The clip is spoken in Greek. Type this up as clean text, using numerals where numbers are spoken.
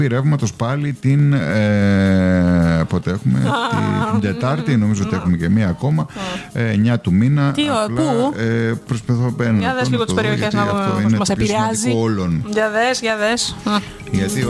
ρεύματος πάλι την. Πότε έχουμε? Την Τετάρτη, νομίζω ότι έχουμε και μία ακόμα. 9 του μήνα. Τι, πού? Προσπαθώ Για δες λίγο τις περιοχές να μας επηρεάζει. Για δες. Γιατί